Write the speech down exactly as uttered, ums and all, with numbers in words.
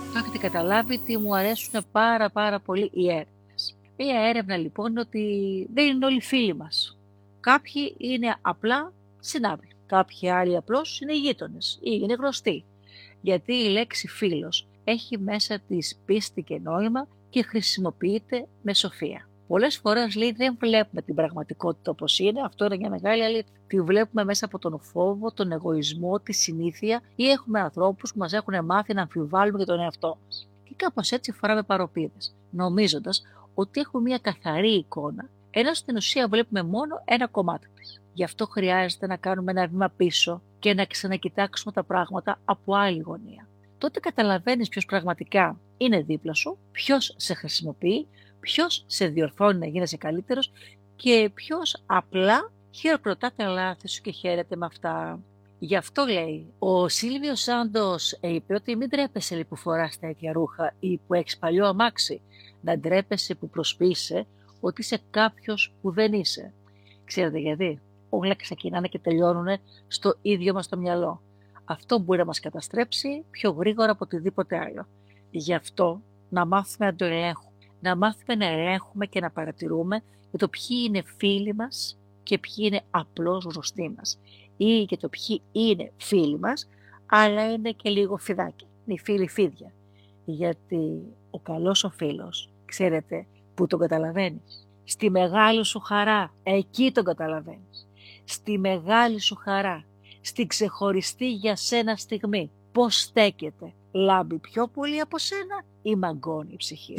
Το έχετε καταλάβει ότι μου αρέσουν πάρα πάρα πολύ οι έρευνες. Μία έρευνα λοιπόν είναι ότι δεν είναι όλοι φίλοι μας. Κάποιοι είναι απλά συνάδελφοι. Κάποιοι άλλοι απλώς είναι γείτονες ή είναι γνωστοί. Γιατί η λέξη φίλος έχει μέσα της πίστη και νόημα και χρησιμοποιείται με σοφία. Πολλές φορές λέει δεν βλέπουμε την πραγματικότητα όπως είναι, αυτό είναι μια μεγάλη αλήθεια. Τη βλέπουμε μέσα από τον φόβο, τον εγωισμό, τη συνήθεια ή έχουμε ανθρώπους που μας έχουν μάθει να αμφιβάλλουμε για τον εαυτό μας. Και κάπως έτσι φοράμε παροπίδες, νομίζοντας ότι έχουμε μια καθαρή εικόνα, ενώ στην ουσία βλέπουμε μόνο ένα κομμάτι της. Γι' αυτό χρειάζεται να κάνουμε ένα βήμα πίσω και να ξανακοιτάξουμε τα πράγματα από άλλη γωνία. Τότε καταλαβαίνεις ποιος πραγματικά είναι δίπλα σου, ποιος σε χρησιμοποιεί, ποιος σε διορθώνει να γίνεσαι καλύτερος και ποιος απλά χειροκροτά τα λάθη σου και χαίρεται με αυτά. Γι' αυτό λέει, ο Σίλβιος Σάντος είπε ότι μην τρέπεσαι λέει, που φοράς τέτοια ρούχα ή που έχεις παλιό αμάξι, να ντρέπεσαι που προσποιείσαι ότι είσαι κάποιος που δεν είσαι. Ξέρετε γιατί? Όλα ξεκινάνε και τελειώνουν στο ίδιο μας το μυαλό. Αυτό μπορεί να μας καταστρέψει πιο γρήγορα από οτιδήποτε άλλο. Γι' αυτό να μάθουμε να το ελέγχουμε. Να μάθουμε να ελέγχουμε και να παρατηρούμε για το ποιοι είναι φίλοι μας και ποιοι είναι απλώς γνωστοί μας. Ή για το ποιοι είναι φίλοι μας, αλλά είναι και λίγο φιδάκια. Είναι οι φίλοι φίδια. Γιατί ο καλός ο φίλος, ξέρετε που τον καταλαβαίνεις? Στη μεγάλη σου χαρά, εκεί τον καταλαβαίνεις. Στη μεγάλη σου χαρά, στη ξεχωριστή για σένα στιγμή. Πώς στέκεται, λάμπει πιο πολύ από σένα ή μαγκώνει η ψυχή.